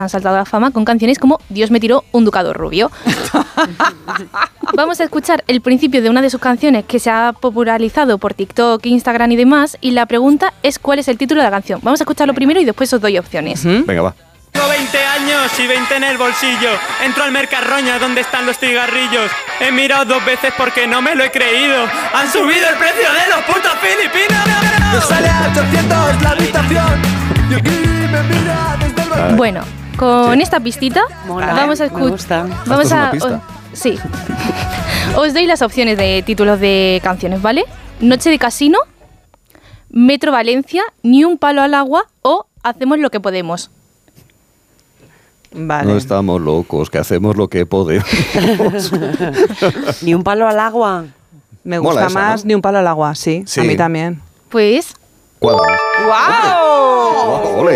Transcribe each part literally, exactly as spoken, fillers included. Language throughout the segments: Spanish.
han saltado a la fama con canciones como Dios me tiró un ducado rubio. Vamos a escuchar el principio de una de sus canciones que se ha popularizado por TikTok, Instagram y demás, y la pregunta es ¿cuál es el título de la canción? Vamos a escucharlo primero y después os doy opciones. Uh-huh. Venga, va. Tengo veinte años y veinte en el bolsillo. Entro al Mercarroña donde están los cigarrillos. He mirado dos veces porque no me lo he creído. Han subido el precio de los putos filipinos. Me sale a ochocientos la habitación y aquí me mira desde el balcón. Bueno, con sí. esta pistita Mola, vamos a escuchar. Vamos ¿Esto es a una pista? os, sí. Os doy las opciones de títulos de canciones, ¿vale? Noche de casino, Metro Valencia, Ni un palo al agua o Hacemos lo que podemos. Vale. No estamos locos, que hacemos lo que podemos. Ni un palo al agua. Me gusta esa, más ¿no? Ni un palo al agua, sí, sí. A mí también. Pues... ¿Cuál? ¡Guau! ¡Ole!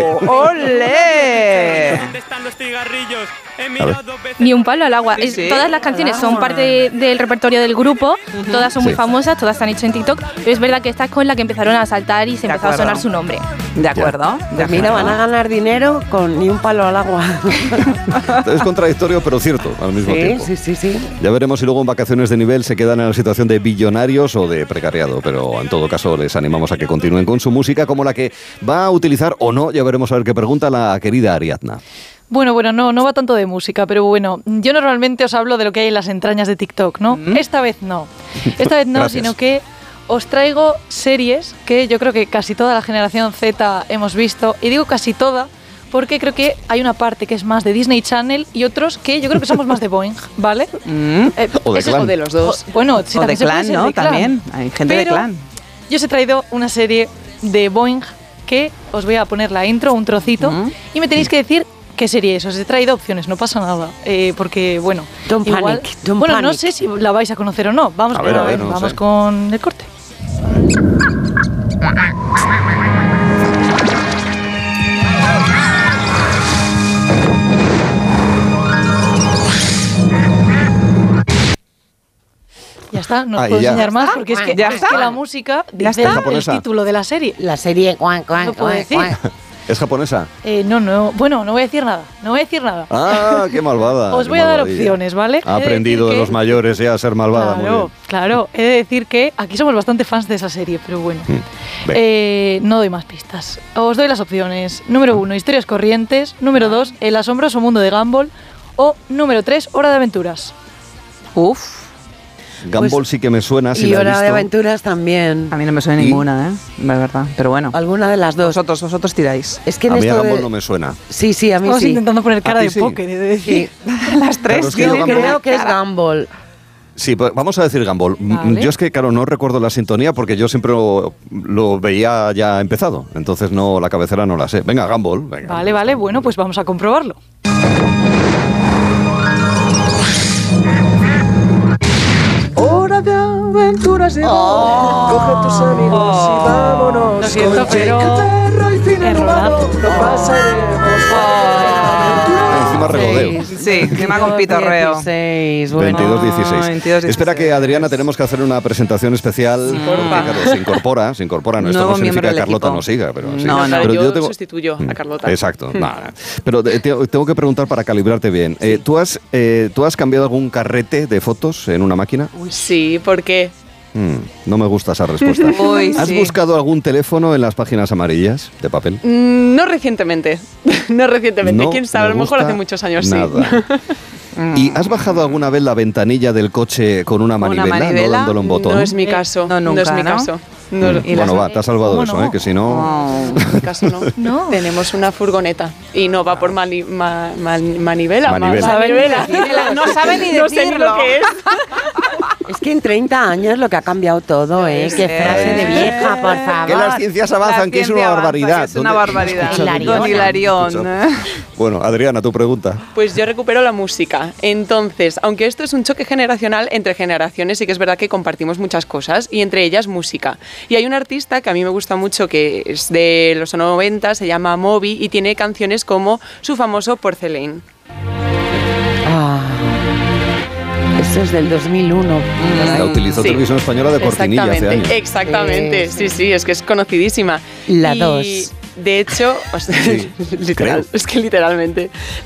¡Ole! ¿Dónde están los cigarrillos? Ni un palo al agua. Es, sí. Todas las canciones son parte de, del repertorio del grupo, uh-huh. Todas son sí. muy famosas, todas se han hecho en TikTok, pero es verdad que esta es con la que empezaron a saltar y se de empezó acuerdo. a sonar su nombre. De acuerdo. De pues mira, van a ganar dinero con Ni un palo al agua. Es contradictorio, pero cierto al mismo sí, tiempo. Sí, sí, sí. Ya veremos si luego en vacaciones de nivel se quedan en la situación de billonarios o de precariado, pero en todo caso les animamos a que continúen con su música como la que va a utilizar o no, ya veremos a ver qué pregunta la querida Ariadna. Bueno, bueno, no, no va tanto de música, pero bueno, yo normalmente os hablo de lo que hay en las entrañas de TikTok, ¿no? ¿Mm? Esta vez no. Esta vez no, sino que os traigo series que yo creo que casi toda la generación Z hemos visto, y digo casi toda porque creo que hay una parte que es más de Disney Channel y otros que yo creo que somos más de Boing, ¿vale? Mm. Eh, o de Clan. O de los dos. O, bueno, sí, o de Clan, ¿no? De Clan. También, hay gente pero de Clan. Yo os he traído una serie de Boing que os voy a poner la intro, un trocito, mm. y me tenéis que decir qué serie es. Os he traído opciones, no pasa nada, eh, porque bueno, don't igual, panic, don't bueno, panic. no sé si la vais a conocer o no. Vamos, a ver, a ver, ver, no vamos sé. con el corte. Ya está, no os ah, puedo ya. enseñar más porque es que, ¿Ya es está? que la música ¿Ya dice está? el título de la serie. La serie cuan, cuan, No puedo cuan, decir. cuan. ¿Es japonesa? Eh, no, no, bueno, no voy a decir nada, no voy a decir nada. Ah, qué malvada. Os qué voy a dar malvadilla. opciones, ¿vale? Ha aprendido de, de los mayores ya a ser malvada. Claro, muy bien. claro. He de decir que aquí somos bastante fans de esa serie, pero bueno. Mm, eh, no doy más pistas. Os doy las opciones. Número uno, Historias corrientes. Número dos, El asombroso mundo de Gumball. O número tres, Hora de aventuras. Uf. Gumball pues, sí que me suena, si y la he Hora visto. de aventuras también. A mí no me suena ¿Y? ninguna, ¿eh? De verdad, pero bueno. Alguna de las dos. Vosotros, vosotros tiráis. Es que en a mí esto Gumball de... no me suena. Sí, sí, a mí Estamos sí. intentando poner cara de sí? póker, he de decir. Sí. Las tres. Claro, es que Yo yo creo Gumball- que es Gumball. Sí, pues vamos a decir Gumball. Vale. Yo es que, claro, no recuerdo la sintonía porque yo siempre lo, lo veía ya empezado. Entonces no, la cabecera no la sé. Venga, Gumball. Venga, Vale, vale, bueno, pues vamos a comprobarlo. Hora de aventuras llegó. Oh. Coge tus amigos Oh. y vámonos. Lo siento, con pero- Jake el perro y Finn el Errorazo. robado. Lo pasaremos. Encima regodeo. Sí, encima con pitorreo. dieciséis, bueno. veintidós dieciséis. veintidós dieciséis. Espera que Adriana tenemos que hacer una presentación especial. Sí. Porque, claro, se incorpora, se incorpora. No, esto Nuevo no significa miembro que del Carlota equipo. no siga, pero sí. No, no. Pero yo, tengo- sustituyo a Carlota. Exacto. Nada. Pero te- te- tengo que preguntar para calibrarte bien. Eh, ¿tú, has, eh, ¿Tú has cambiado algún carrete de fotos en una máquina? Sí, ¿por qué? Mm, no me gusta esa respuesta. Uy, ¿Has sí. buscado algún teléfono en las páginas amarillas de papel? Mm, no recientemente. no recientemente. No ¿Quién sabe? A me lo mejor gusta hace muchos años, nada. ¿Y has bajado alguna vez la ventanilla del coche con una manivela, manivela? no dándole un sí. botón? No es mi caso. No, nunca, es mi ¿no? caso. No, Mm, ¿Y bueno, las- va, te has salvado de ¿Cómo eso, no? ¿eh? Que si no... Oh. en mi caso no. No. Tenemos una furgoneta y no va por mani- ma- ma- manivela. ma- Manivela. manivela. No sabe ni No sé ni decirlo. lo que es. Es que en treinta años lo que ha cambiado todo, ¿eh? Qué frase de vieja, por favor. Que las ciencias avanzan, La que es una ciencia avanza, barbaridad. que es una ¿Dónde- barbaridad. Escucha, Hilarión. Don Hilarión. Escucha. Bueno, Adriana, tu pregunta. Pues yo recupero la música. Entonces, aunque esto es un choque generacional entre generaciones, sí que es verdad que compartimos muchas cosas y entre ellas música. Y hay un artista que a mí me gusta mucho que es de los noventa, se llama Moby y tiene canciones como su famoso Porcelain. Ah, eso es del dos mil uno. La utilizó Sí. Televisión Española de cortinilla hace Exactamente, años. exactamente. Sí, Sí, sí, es que es conocidísima. La Y dos. De hecho, o sea, Sí, literal, creo. es que literalmente.